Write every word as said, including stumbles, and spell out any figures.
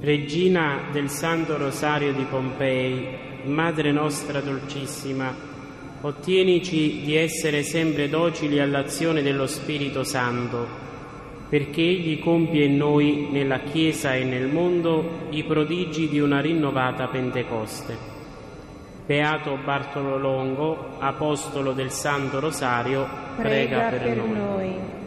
Regina del Santo Rosario di Pompei, Madre nostra dolcissima, ottienici di essere sempre docili all'azione dello Spirito Santo, perché Egli compie in noi, nella Chiesa e nel mondo, i prodigi di una rinnovata Pentecoste. Beato Bartolo Longo, Apostolo del Santo Rosario, prega, prega per, per noi. noi.